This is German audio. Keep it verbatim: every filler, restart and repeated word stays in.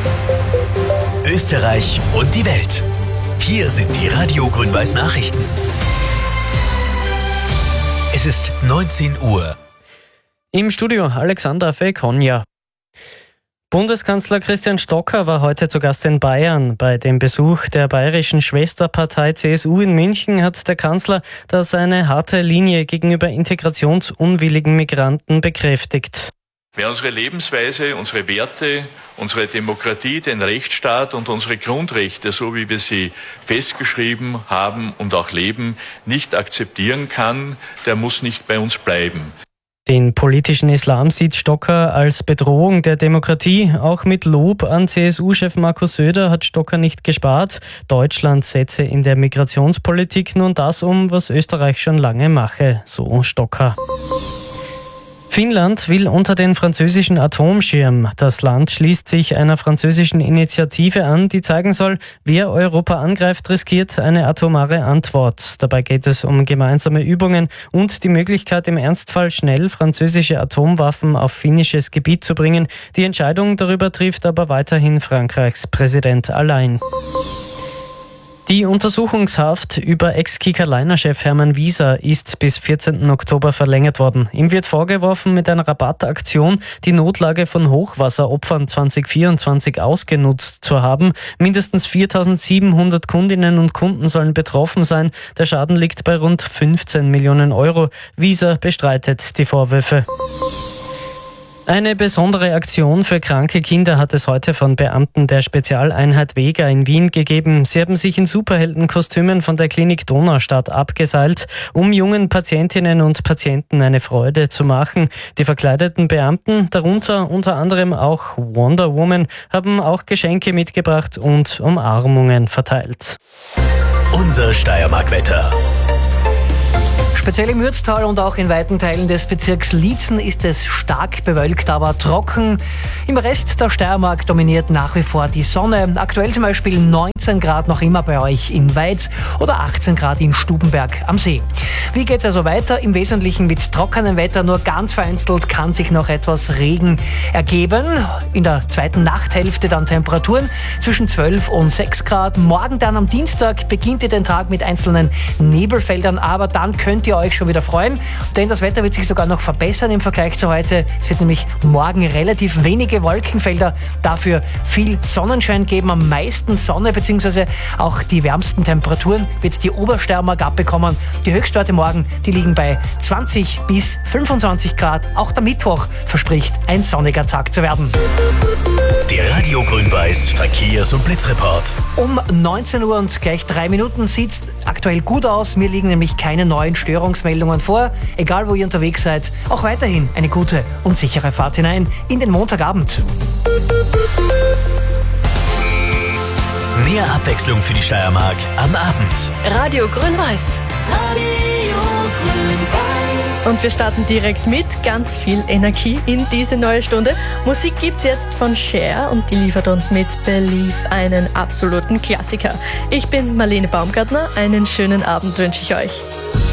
Österreich und die Welt. Hier sind die Radio Grün-Weiß Nachrichten. Es ist neunzehn Uhr. Im Studio Alexander Fekonja. Bundeskanzler Christian Stocker war heute zu Gast in Bayern. Bei dem Besuch der bayerischen Schwesterpartei C S U in München hat der Kanzler da seine harte Linie gegenüber integrationsunwilligen Migranten bekräftigt. Wer unsere Lebensweise, unsere Werte, unsere Demokratie, den Rechtsstaat und unsere Grundrechte, so wie wir sie festgeschrieben haben und auch leben, nicht akzeptieren kann, der muss nicht bei uns bleiben. Den politischen Islam sieht Stocker als Bedrohung der Demokratie. Auch mit Lob an C S U-Chef Markus Söder hat Stocker nicht gespart. Deutschland setze in der Migrationspolitik nun das um, was Österreich schon lange mache, so Stocker. Finnland will unter den französischen Atomschirm. Das Land schließt sich einer französischen Initiative an, die zeigen soll, wer Europa angreift, riskiert eine atomare Antwort. Dabei geht es um gemeinsame Übungen und die Möglichkeit, im Ernstfall schnell französische Atomwaffen auf finnisches Gebiet zu bringen. Die Entscheidung darüber trifft aber weiterhin Frankreichs Präsident allein. Die Untersuchungshaft über Ex-Kika-Liner-Chef Hermann Wieser ist bis vierzehnten Oktober verlängert worden. Ihm wird vorgeworfen, mit einer Rabattaktion die Notlage von Hochwasseropfern zwanzig vierundzwanzig ausgenutzt zu haben. Mindestens viertausendsiebenhundert Kundinnen und Kunden sollen betroffen sein. Der Schaden liegt bei rund fünfzehn Millionen Euro. Wieser bestreitet die Vorwürfe. Eine besondere Aktion für kranke Kinder hat es heute von Beamten der Spezialeinheit Vega in Wien gegeben. Sie haben sich in Superheldenkostümen von der Klinik Donaustadt abgeseilt, um jungen Patientinnen und Patienten eine Freude zu machen. Die verkleideten Beamten, darunter unter anderem auch Wonder Woman, haben auch Geschenke mitgebracht und Umarmungen verteilt. Unser Steiermark-Wetter. Speziell im Mürztal und auch in weiten Teilen des Bezirks Liezen ist es stark bewölkt, aber trocken. Im Rest der Steiermark dominiert nach wie vor die Sonne. Aktuell zum Beispiel neunzehn Grad noch immer bei euch in Weiz oder achtzehn Grad in Stubenberg am See. Wie geht's also weiter? Im Wesentlichen mit trockenem Wetter, nur ganz vereinzelt kann sich noch etwas Regen ergeben. In der zweiten Nachthälfte dann Temperaturen zwischen zwölf und sechs Grad. Morgen dann am Dienstag beginnt ihr den Tag mit einzelnen Nebelfeldern, aber dann könnt ihr euch schon wieder freuen, denn das Wetter wird sich sogar noch verbessern im Vergleich zu heute. Es wird nämlich morgen relativ wenige Wolkenfelder, dafür viel Sonnenschein geben, am meisten Sonne bzw. auch die wärmsten Temperaturen wird die Obersteiermark abbekommen. Die Höchstwerte morgen, die liegen bei zwanzig bis fünfundzwanzig Grad. Auch der Mittwoch verspricht ein sonniger Tag zu werden. Der Radio Grün-Weiß Verkehrs- und Blitzreport. Um neunzehn Uhr und gleich drei Minuten sieht es aktuell gut aus. Mir liegen nämlich keine neuen Störungsmeldungen vor. Egal, wo ihr unterwegs seid, auch weiterhin eine gute und sichere Fahrt hinein in den Montagabend. Mehr Abwechslung für die Steiermark am Abend. Radio Grün-Weiß. Radio Grün-Weiß. Und wir starten direkt mit ganz viel Energie in diese neue Stunde. Musik gibt's jetzt von Cher und die liefert uns mit Believe einen absoluten Klassiker. Ich bin Marlene Baumgartner. Einen schönen Abend wünsche ich euch.